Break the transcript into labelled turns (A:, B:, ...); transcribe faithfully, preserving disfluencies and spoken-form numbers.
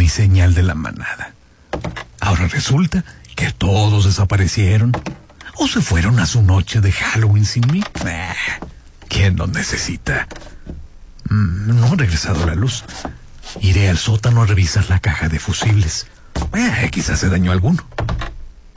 A: ni señal de la manada. Ahora resulta que todos desaparecieron o se fueron a su noche de Halloween sin mí. Eh, ¿Quién los necesita? Mm, no ha regresado la luz. Iré al sótano a revisar la caja de fusibles. Eh, quizás se dañó alguno.